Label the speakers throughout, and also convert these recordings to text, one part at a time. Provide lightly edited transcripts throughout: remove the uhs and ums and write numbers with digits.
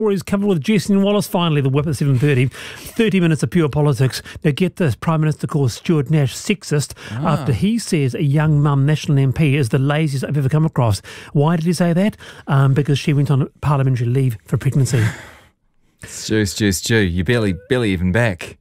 Speaker 1: Stories covered with Jason Wallace. Finally, the whip at 7:30. 30 minutes of pure politics. Now, get this. Prime Minister calls Stuart Nash sexist after he says a young mum national MP is the laziest I've ever come across. Why did he say that? Because she went on parliamentary leave for pregnancy.
Speaker 2: Stu, you're barely even back.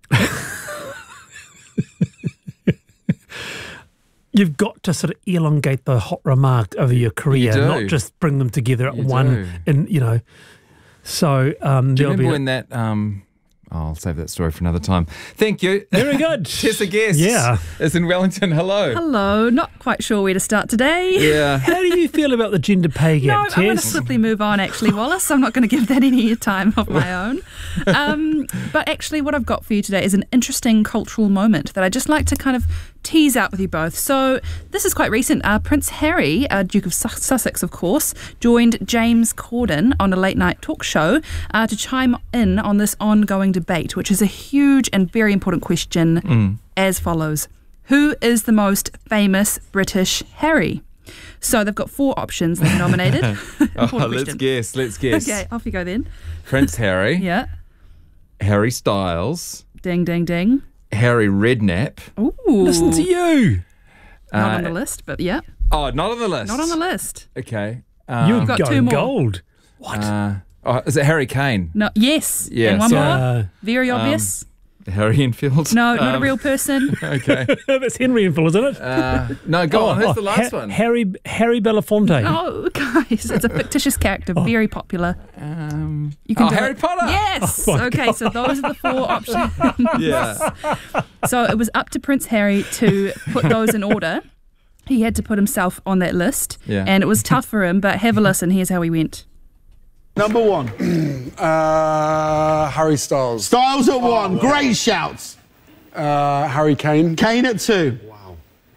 Speaker 1: You've got to sort of elongate the hot remark over your career, not just bring them together at one. And so
Speaker 2: do you remember when that? I'll save that story for another time. Thank you.
Speaker 1: Very good.
Speaker 2: Tessa Guest is in Wellington. Hello.
Speaker 3: Hello. Not quite sure where to start today.
Speaker 2: Yeah.
Speaker 1: How do you feel about the gender pay gap, Tess?
Speaker 3: I'm going to swiftly move on, actually, Wallace. I'm not going to give that any time of my own. But actually, what I've got for you today is an interesting cultural moment that I'd just like to kind of tease out with you both. So this is quite recent. Prince Harry, Duke of Sussex, of course, joined James Corden on a late night talk show to chime in on this ongoing debate, which is a huge and very important question as follows. Who is the most famous British Harry? So they've got 4 options they've nominated.
Speaker 2: Let's guess.
Speaker 3: Okay, off you go then.
Speaker 2: Prince Harry.
Speaker 3: Yeah.
Speaker 2: Harry Styles.
Speaker 3: Ding, ding, ding.
Speaker 2: Harry Redknapp.
Speaker 3: Ooh.
Speaker 1: Listen to you.
Speaker 3: Not on the list, but yeah.
Speaker 2: Oh, not on the list.
Speaker 3: Not on the list.
Speaker 2: Okay.
Speaker 1: You've
Speaker 3: got
Speaker 1: got
Speaker 3: 2 more.
Speaker 1: gold. What?
Speaker 2: Is it Harry Kane?
Speaker 3: No. Yes.
Speaker 2: Yeah,
Speaker 3: and one
Speaker 2: so-
Speaker 3: more. Very obvious.
Speaker 2: Harry Enfield?
Speaker 3: No, not a real person.
Speaker 2: Okay.
Speaker 1: That's Henry Enfield, isn't it?
Speaker 2: No, go on. Who's the last one?
Speaker 1: Harry Belafonte.
Speaker 3: Oh, guys, it's a fictitious character, very popular. You can do
Speaker 2: Harry
Speaker 3: it.
Speaker 2: Potter.
Speaker 3: Yes.
Speaker 1: Oh my
Speaker 3: Okay,
Speaker 1: God.
Speaker 3: so those are the 4 options.
Speaker 2: Yeah.
Speaker 3: So it was up to Prince Harry to put those in order. He had to put himself on that list, and it was tough for him. But have a listen. Here's how he went.
Speaker 4: Number 1.
Speaker 5: Harry Styles.
Speaker 4: Styles at 1. Great shouts.
Speaker 5: Harry Kane.
Speaker 4: Kane at 2.
Speaker 5: Wow.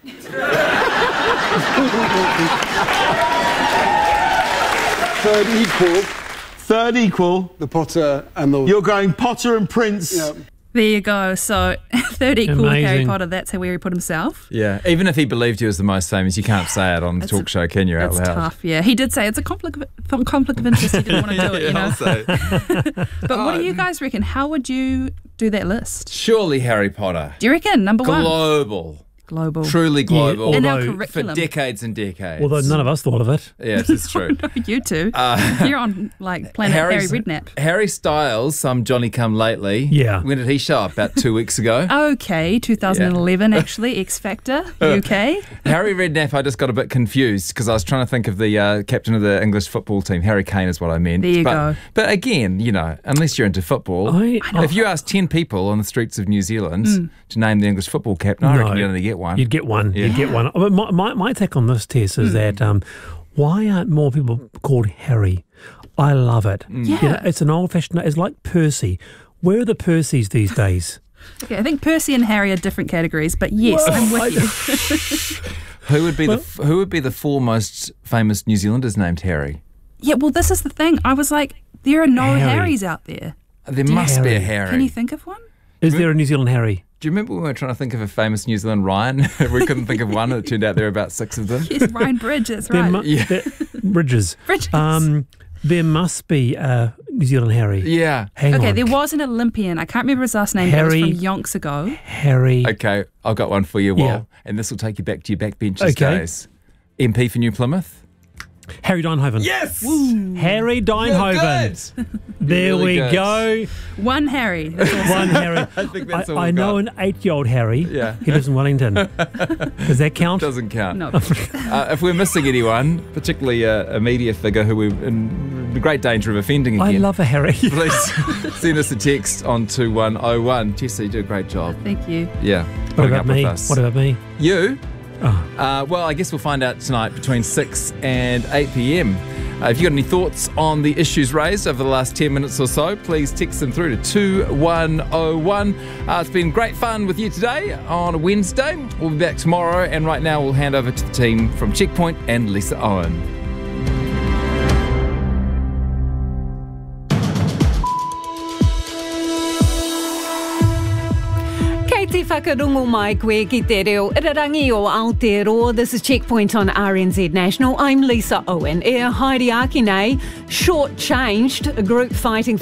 Speaker 4: Third equal.
Speaker 5: The Potter and the...
Speaker 4: You're going Potter and Prince.
Speaker 5: Yeah.
Speaker 3: There you go. So third equal Harry
Speaker 1: Amazing.
Speaker 3: Potter. That's where he put himself.
Speaker 2: Yeah. Even if he believed he was the most famous, you can't say it on the talk show, can you, out
Speaker 3: It's
Speaker 2: loud?
Speaker 3: tough. Yeah, he did say it's a conflict of interest. He didn't want to do it.
Speaker 2: I'll say.
Speaker 3: But what do you guys reckon? How would you do that list?
Speaker 2: Surely Harry Potter.
Speaker 3: Do you reckon number 1?
Speaker 2: Global.
Speaker 3: Global.
Speaker 2: Truly global.
Speaker 1: Yeah,
Speaker 3: In our
Speaker 1: although-
Speaker 2: For
Speaker 3: curriculum.
Speaker 2: decades and decades.
Speaker 1: Although none of us thought of it.
Speaker 2: Yes, it's true.
Speaker 3: No, you two. You're on like Planet Harry Redknapp.
Speaker 2: Harry Styles, some Johnny Come Lately.
Speaker 1: Yeah.
Speaker 2: When did he show up? About 2 weeks ago.
Speaker 3: Okay, 2011 actually, X Factor, UK.
Speaker 2: Harry Redknapp, I just got a bit confused because I was trying to think of the captain of the English football team. Harry Kane is what I meant.
Speaker 3: There you go.
Speaker 2: But again, unless you're into football, if you ask 10 people on the streets of New Zealand to name the English football captain, I reckon you'd only get one.
Speaker 1: You'd get one.
Speaker 2: Yeah.
Speaker 1: You'd get one. But my take on this, Tess, is that why aren't more people called Harry? I love it.
Speaker 3: Yeah.
Speaker 1: It's an old-fashioned. It's like Percy. Where are the Percys these days?
Speaker 3: Okay, I think Percy and Harry are different categories, but yes, I'm with you.
Speaker 2: Who would be the 4 most famous New Zealanders named Harry?
Speaker 3: Yeah, well, this is the thing. I was like, there are no
Speaker 1: Harry.
Speaker 3: Harrys out there.
Speaker 2: There must be a
Speaker 1: Harry.
Speaker 2: Harry.
Speaker 3: Can you think of one?
Speaker 1: Is there a New Zealand Harry?
Speaker 2: Do you remember when we were trying to think of a famous New Zealand Ryan? We couldn't think of one. It turned out there were about 6 of them.
Speaker 3: Yes, Ryan Bridge, that's
Speaker 1: There
Speaker 3: right.
Speaker 1: Bridges.
Speaker 3: Bridges.
Speaker 1: There must be a New Zealand Harry.
Speaker 2: Yeah.
Speaker 1: Hang
Speaker 3: Okay,
Speaker 1: on.
Speaker 3: there was an Olympian. I can't remember his last name,
Speaker 1: Harry-
Speaker 3: but it was from yonks ago.
Speaker 1: Harry.
Speaker 2: Okay, I've got one for you, Wal.
Speaker 1: Yeah.
Speaker 2: And this will take you back to your backbenchers
Speaker 1: Okay.
Speaker 2: days. MP for New Plymouth?
Speaker 1: Harry Dynhoven.
Speaker 2: Yes!
Speaker 1: Harry Dynhoven. There
Speaker 2: Really
Speaker 1: we
Speaker 2: good.
Speaker 1: go.
Speaker 3: One Harry. That's all.
Speaker 1: One Harry.
Speaker 2: I think that's all
Speaker 1: I
Speaker 2: we've
Speaker 1: know
Speaker 2: got.
Speaker 1: an 8-year-old Harry.
Speaker 2: Yeah.
Speaker 1: He lives in Wellington. Does that count?
Speaker 2: Doesn't count.
Speaker 3: No.
Speaker 2: If we're missing anyone, particularly a media figure who we're in great danger of offending
Speaker 1: I
Speaker 2: again,
Speaker 1: love a Harry.
Speaker 2: please send us a text on 2101. Tessa, you do a great job.
Speaker 3: Thank you.
Speaker 2: Yeah.
Speaker 1: What
Speaker 2: putting
Speaker 1: about
Speaker 2: up with
Speaker 1: me?
Speaker 2: us.
Speaker 1: What about me?
Speaker 2: You?
Speaker 1: Oh.
Speaker 2: Well, I guess we'll find out tonight between 6 and 8 p.m. If you've got any thoughts on the issues raised over the last 10 minutes or so, please text them through to 2101. It's been great fun with you today on a Wednesday. We'll be back tomorrow, and right now we'll hand over to the team from Checkpoint and Lisa Owen.
Speaker 6: te whakarungo mai koe ki te reo irarangi o Aotearoa. This is Checkpoint on RNZ National. I'm Lisa Owen. E haere aki nei, short-changed, a group fighting